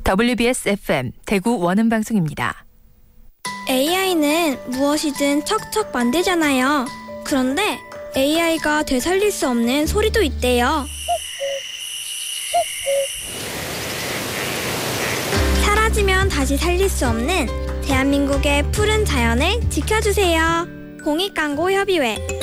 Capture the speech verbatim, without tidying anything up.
더블유비에스 에프엠 대구 원음방송입니다. 에이아이는 무엇이든 척척 만들잖아요. 그런데 에이아이가 되살릴 수 없는 소리도 있대요. 사라지면 다시 살릴 수 없는 대한민국의 푸른 자연을 지켜주세요. 공익광고협의회